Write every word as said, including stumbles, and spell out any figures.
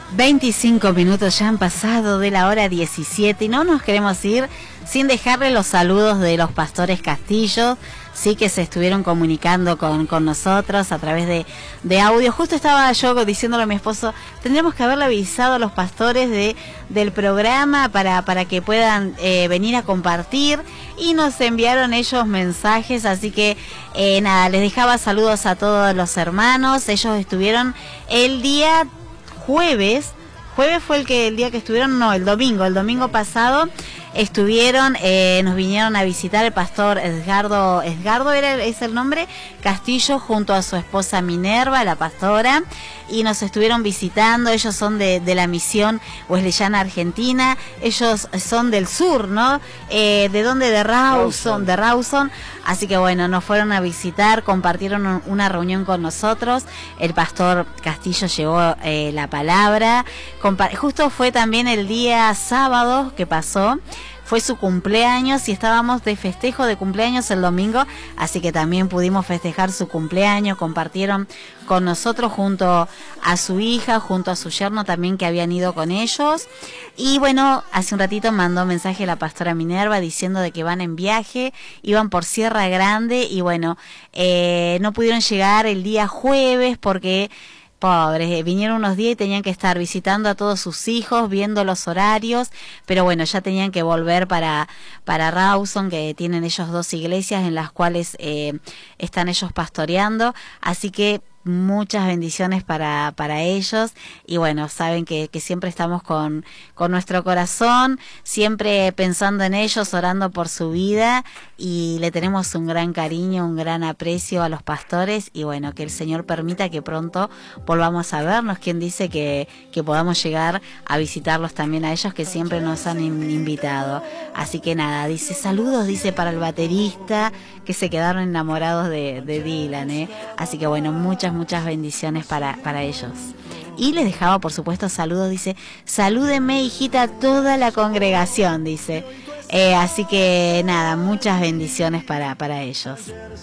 veinticinco minutos ya han pasado de la hora diecisiete y no nos queremos ir sin dejarle los saludos de los pastores Castillo, sí que se estuvieron comunicando con, con nosotros a través de, de audio. Justo estaba yo diciéndole a mi esposo, tendríamos que haberle avisado a los pastores de, del programa para, para que puedan eh, venir a compartir, y nos enviaron ellos mensajes, así que eh, nada, les dejaba saludos a todos los hermanos. Ellos estuvieron el día jueves, jueves fue el que el día que estuvieron, no, el domingo, el domingo pasado estuvieron, eh, nos vinieron a visitar el pastor Edgardo, Edgardo era el, es el nombre, Castillo, junto a su esposa Minerva, la pastora, y nos estuvieron visitando. Ellos son de, de la misión Wesleyana Argentina, ellos son del sur, ¿no? Eh, ¿De dónde? De Rawson, de Rawson, así que bueno, nos fueron a visitar, compartieron un, una reunión con nosotros, el pastor Castillo llevó eh, la palabra, justo fue también el día sábado que pasó, fue su cumpleaños y estábamos de festejo de cumpleaños el domingo, así que también pudimos festejar su cumpleaños. Compartieron con nosotros junto a su hija, junto a su yerno también, que habían ido con ellos. Y bueno, hace un ratito mandó mensaje la pastora Minerva diciendo de que van en viaje, iban por Sierra Grande y bueno, eh, no pudieron llegar el día jueves porque... pobres, vinieron unos días y tenían que estar visitando a todos sus hijos, viendo los horarios, pero bueno, ya tenían que volver para, para Rawson, que tienen ellos dos iglesias en las cuales eh, están ellos pastoreando, así que muchas bendiciones para, para ellos, y bueno, saben que, que siempre estamos con, con nuestro corazón, siempre pensando en ellos, orando por su vida, y le tenemos un gran cariño, un gran aprecio a los pastores, y bueno, que el Señor permita que pronto volvamos a vernos. Quien dice que, que podamos llegar a visitarlos también a ellos, que siempre nos han invitado. Así que nada, dice saludos, dice para el baterista, que se quedaron enamorados de, de Dylan, ¿eh? Así que bueno, muchas muchas bendiciones para, para ellos. Y les dejaba, por supuesto, saludos, dice, salúdeme, hijita, toda la congregación, dice. Eh, así que nada, muchas bendiciones para, para ellos.